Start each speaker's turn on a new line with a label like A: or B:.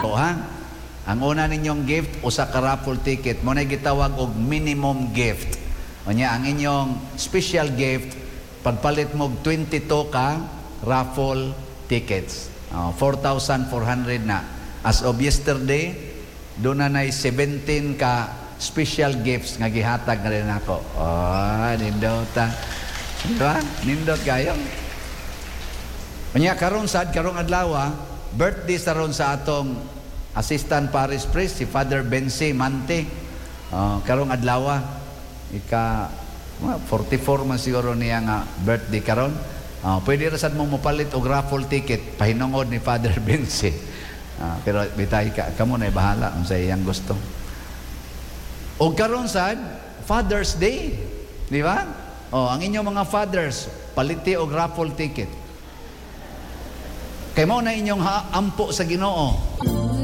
A: O ha? Ang una ninyong gift, usa ka raffle ticket. Mo na gitawag og minimum gift. O niya, ang inyong special gift, pagpalit mo 22 ka raffle tickets. 4,400 na. As of yesterday, doon na 17 ka special gifts nga gihatag na rin ako. Nindot ta. Diba? Nindot kayo. Kanya karong adlaw, birthday sa ron sa atong Assistant Parish Priest, si Father Bensi Mante. Karong adlaw, 44 man siguro niya nga birthday karon. Pwede rasad mo mapalit og raffle ticket, pahinungod ni Father Bensi. Pero bitay ka, kamo na bahala kung sa iyang gusto. O karon sad, Father's Day. Di ba? Ang inyong mga fathers, paliti og raffle ticket. Kay mo na inyong ampo sa Ginoo.